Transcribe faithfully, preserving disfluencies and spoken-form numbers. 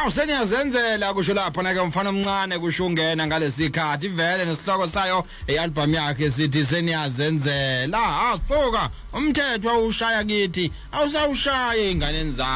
Hawu seniyazenzela kusho lapha na ke umfana omncane kusho ungena ngalesikhathi vele nesihloko sayo ealbum yakhe sithi seniyazenzela. Asuka umthetho ushaya kithi awusawushaya ingane